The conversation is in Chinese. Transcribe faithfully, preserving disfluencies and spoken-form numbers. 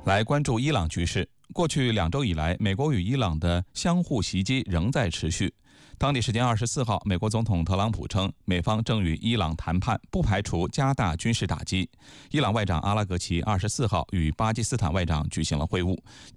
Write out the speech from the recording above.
来关注伊朗局势。过去两周以来，美国与伊朗的相互袭击仍在持续。当地时间二十四号，美国总统特朗普称，美方正与伊朗谈判，不排除加大军事打击。伊朗外长阿拉格齐二十四号与巴基斯坦外长举行了会晤，